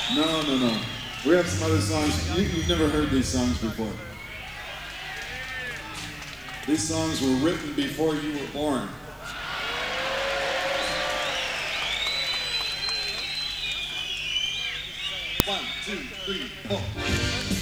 No, no, no. We have some other songs. You've never heard these songs before. These songs were written before you were born. One, two, three, four.